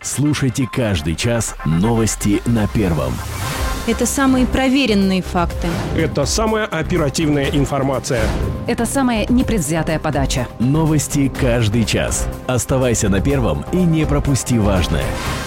Слушайте каждый час новости на Первом. Это самые проверенные факты. Это самая оперативная информация. Это самая непредвзятая подача. Новости каждый час. Оставайся на Первом и не пропусти важное.